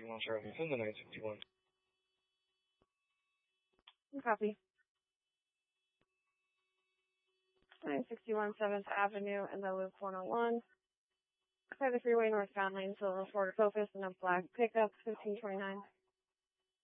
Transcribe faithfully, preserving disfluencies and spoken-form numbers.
sixty-one Charlie, send the nine sixty-one. Copy. nine sixty-one seventh Avenue in the Loop one oh one. By the freeway northbound lane, Silver Ford Focus and a black pickup, fifteen twenty-nine.